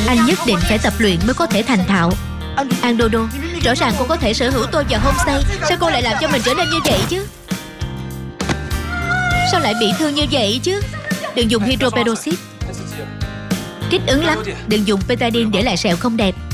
Anh nhất định phải tập luyện mới có thể thành thạo. Andodo, rõ ràng cô có thể sở hữu tôi và Homestay, sao cô lại làm cho mình trở nên như vậy chứ? Sao lại bị thương như vậy chứ? Đừng dùng hydroperoxide, kích ứng lắm. Đừng dùng betadine để lại sẹo không đẹp.